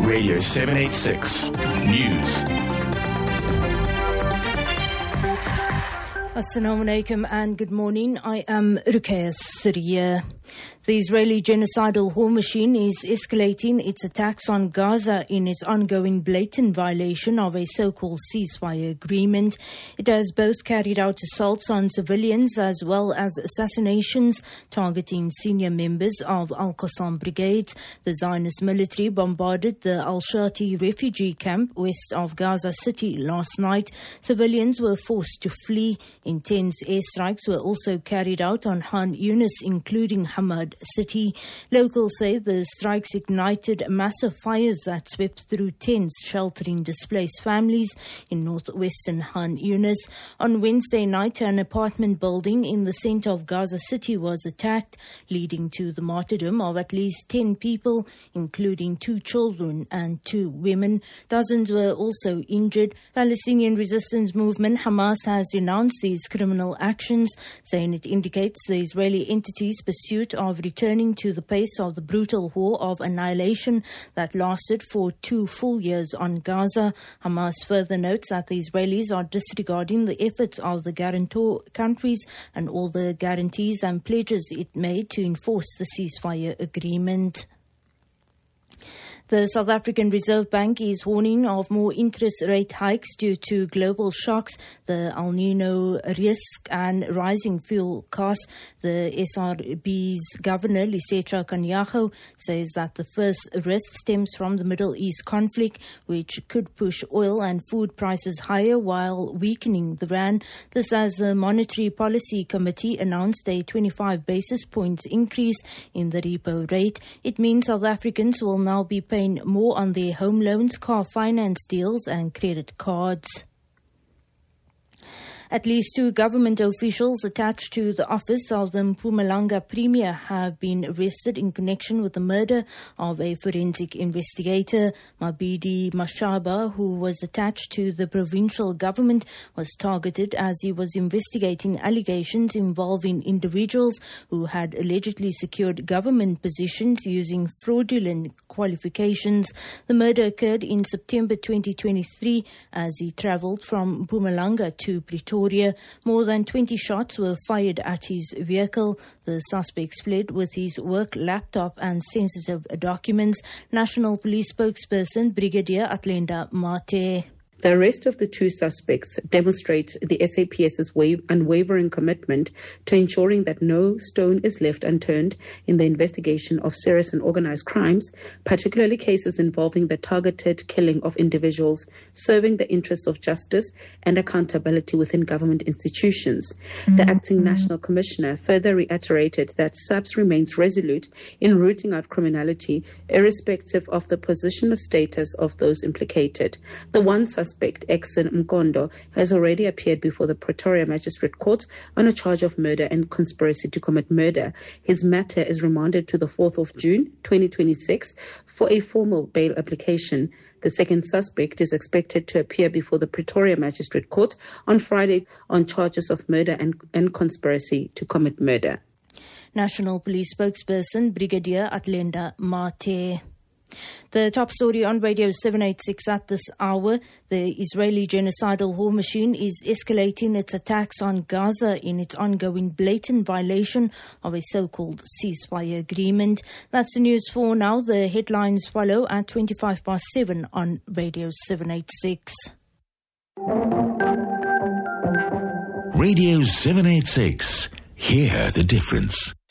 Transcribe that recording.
Radio 786 News. Assalamu alaikum and good morning. I am Ruqayya Siriya. The Israeli genocidal war machine is escalating its attacks on Gaza in its ongoing blatant violation of a so-called ceasefire agreement. It has both carried out assaults on civilians as well as assassinations targeting senior members of Al-Qassam brigades. The Zionist military bombarded the Al-Shati refugee camp west of Gaza City last night. Civilians were forced to flee. Intense airstrikes were also carried out on Khan Yunis, including Hamad City. Locals say the strikes ignited massive fires that swept through tents sheltering displaced families in northwestern Khan Yunis. On Wednesday night, an apartment building in the center of Gaza City was attacked, leading to the martyrdom of at least 10 people, including 2 children and 2 women. Dozens were also injured. Palestinian resistance movement Hamas has denounced these criminal actions, saying it indicates the Israeli entity's pursuit of returning to the pace of the brutal war of annihilation that lasted for 2 full years on Gaza. Hamas further notes that the Israelis are disregarding the efforts of the guarantor countries and all the guarantees and pledges it made to enforce the ceasefire agreement. The South African Reserve Bank is warning of more interest rate hikes due to global shocks, the El Nino risk and rising fuel costs. The SRB's Governor, Lesetja Kganyago, says that the first risk stems from the Middle East conflict, which could push oil and food prices higher while weakening the rand. This as the Monetary Policy Committee announced a 25 basis points increase in the repo rate. It means South Africans will now be paying more on their home loans, car finance deals and credit cards. At least 2 government officials attached to the office of the Mpumalanga Premier have been arrested in connection with the murder of a forensic investigator. Mabidi Mashaba, who was attached to the provincial government, was targeted as he was investigating allegations involving individuals who had allegedly secured government positions using fraudulent qualifications. The murder occurred in September 2023 as he travelled from Mpumalanga to Pretoria. More than 20 shots were fired at his vehicle. The suspect fled with his work laptop and sensitive documents. National Police spokesperson Brigadier Atlenda Mate. The arrest of the 2 suspects demonstrates the SAPS's unwavering commitment to ensuring that no stone is left unturned in the investigation of serious and organized crimes, particularly cases involving the targeted killing of individuals, serving the interests of justice and accountability within government institutions. The acting National Commissioner further reiterated that SAPS remains resolute in rooting out criminality, irrespective of the position or status of those implicated. The one suspect, Exon Mkondo, has already appeared before the Pretoria Magistrate Court on a charge of murder and conspiracy to commit murder. His matter is remanded to the 4th of June 2026 for a formal bail application. The second suspect is expected to appear before the Pretoria Magistrate Court on Friday on charges of murder and conspiracy to commit murder. National Police spokesperson Brigadier Atlenda Mate. The top story on Radio 786 at this hour: the Israeli genocidal war machine is escalating its attacks on Gaza in its ongoing blatant violation of a so-called ceasefire agreement. That's the news for now. The headlines follow at 7:25 on Radio 786. Radio 786. Hear the difference.